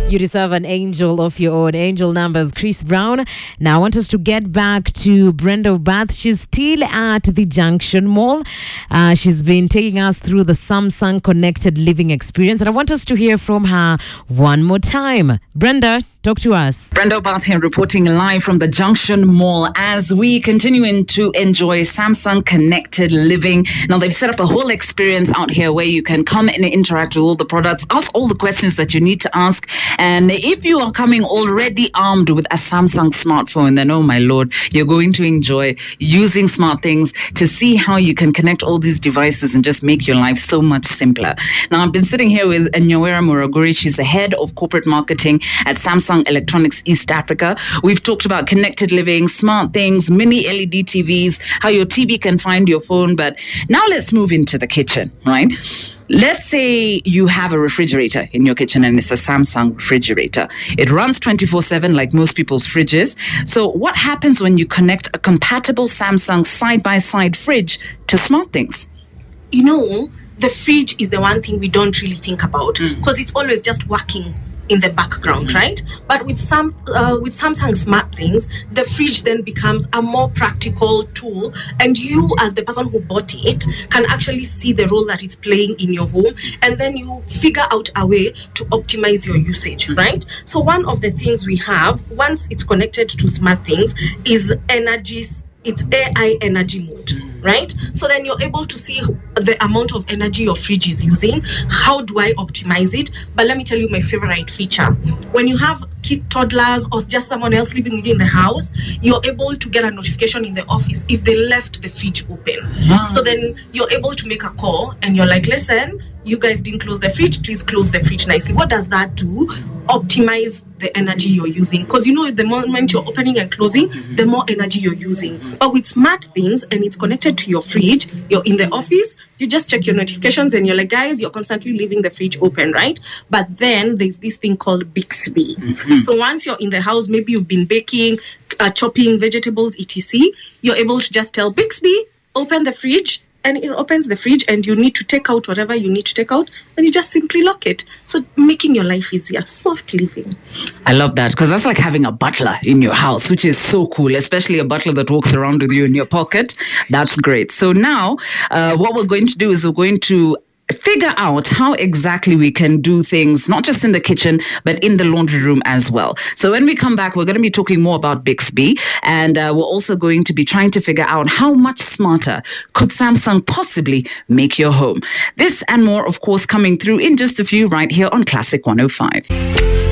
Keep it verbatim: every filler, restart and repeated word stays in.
You deserve an angel of your own. Angel numbers, Chris Brown. Now I want us to get back to Brenda Bath. She's still at the Junction Mall. Uh, she's been taking us through the Samsung Connected Living experience, and I want us to hear from her one more time. Brenda, talk to us. Brenda Bath here, reporting live from the Junction Mall as we continue to enjoy Samsung Connected Living. Now, they've set up a whole experience out here where you can come and interact with all the products, ask all the questions that you need to ask. And if you are coming already armed with a Samsung smartphone, then, oh my Lord, you're going to enjoy using smart things to see how you can connect all these devices and just make your life so much simpler. Now, I've been sitting here with Nyawera Muraguri. She's the head of corporate marketing at Samsung Electronics East Africa. We've talked about connected living, smart things, mini L E D T Vs, how your T V can find your phone. But now let's move into the kitchen, right? Let's say you have a refrigerator in your kitchen and it's a Samsung refrigerator. It runs twenty-four seven like most people's fridges. So what happens when you connect a compatible Samsung side-by-side fridge to SmartThings? You know, the fridge is the one thing we don't really think about because mm. it's always just working in the background, mm-hmm. right? But with some uh, with Samsung SmartThings, the fridge then becomes a more practical tool, and you, as the person who bought it, can actually see the role that it's playing in your home, and then you figure out a way to optimize your usage, mm-hmm. right? So one of the things we have, once it's connected to SmartThings, is energy. It's A I energy mode, right? So then you're able to see the amount of energy your fridge is using. How do I optimize it? But let me tell you my favorite feature. When you have kid toddlers or just someone else living within the house, you're able to get a notification in the office if they left the fridge open. Wow. So then you're able to make a call and you're like, listen, you guys didn't close the fridge, please close the fridge nicely. What does that do? Optimize the energy you're using, because you know the moment you're opening and closing, the more energy you're using. But with SmartThings and it's connected to your fridge, you're in the office, you just check your notifications and you're like, guys, you're constantly leaving the fridge open, right? But then there's this thing called Bixby. Mm-hmm. So once you're in the house, maybe you've been baking, uh, chopping vegetables, et cetera, you're able to just tell Bixby, open the fridge, and it opens the fridge, and you need to take out whatever you need to take out, and you just simply lock it. So making your life easier, soft living. I love that, because that's like having a butler in your house, which is so cool, especially a butler that walks around with you in your pocket. That's great. So now uh, what we're going to do is we're going to figure out how exactly we can do things, not just in the kitchen, but in the laundry room as well. So when we come back, we're going to be talking more about Bixby, and uh, we're also going to be trying to figure out how much smarter could Samsung possibly make your home. This and more, of course, coming through in just a few right here on Classic one oh five.